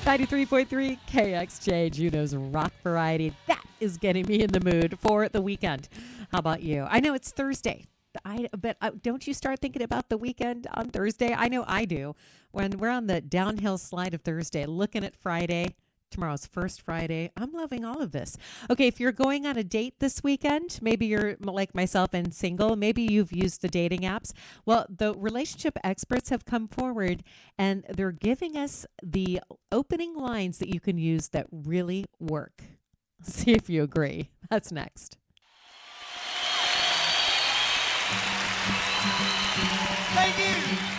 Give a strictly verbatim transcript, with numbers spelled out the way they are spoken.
ninety-three point three K X J, Juneau's rock variety. That is getting me in the mood for the weekend. How about you? I know it's Thursday. I but uh, don't you start thinking about the weekend on Thursday? I know I do. When we're on the downhill slide of Thursday, looking at Friday. Tomorrow's first Friday. I'm loving all of this. Okay, if you're going on a date this weekend, maybe you're like myself and single, maybe you've used the dating apps. Well, the relationship experts have come forward and they're giving us the opening lines that you can use that really work. See if you agree. That's next. Thank you.